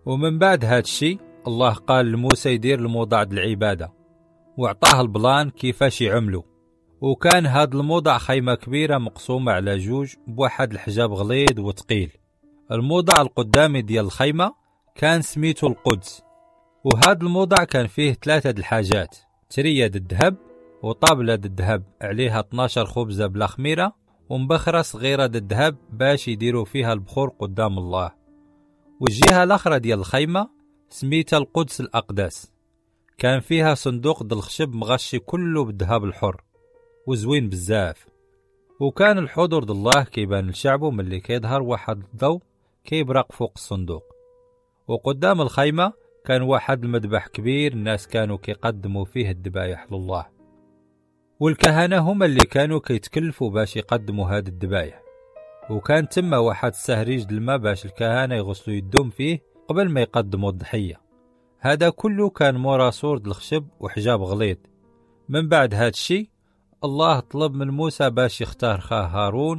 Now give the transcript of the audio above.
ومن بعد هاد الشي الله قال لموسى يدير الموضع العبادة، وعطاه البلان كيفاش يعملو. وكان هاد الموضع خيمة كبيرة مقسومة على جوج بواحد الحجاب غليظ وثقيل. الموضع القدامي ديال الخيمة كان سميتو القدس، وهاد الموضع كان فيه 3 الحاجات: ترية الذهب، وطابلة الذهب عليها 12 خبزة بلا خميرة، ومبخرة صغيرة الذهب باش يديروا فيها البخور قدام الله. والجهة الأخرى ديال الخيمة سميتها القدس الأقدس، كان فيها صندوق ديال الخشب مغشي كله بالذهب الحر وزوين بزاف. وكان الحضور ديال الله كيبان لشعبه ملي كيظهر واحد الضوء كيبرق فوق الصندوق. وقدام الخيمة كان واحد المذبح كبير الناس كانوا كيقدموا فيه الذبايح لله، والكهنة هما اللي كانوا كيتكلفوا باش يقدموا هاد الذبايح. وكان تما واحد السهريج الماء باش الكهنة يغسلوا يدهم فيه قبل ما يقدموا الضحية. هذا كله كان مورا سور د الخشب وحجاب غليظ. من بعد هاد الشي الله طلب من موسى باش يختار خاه هارون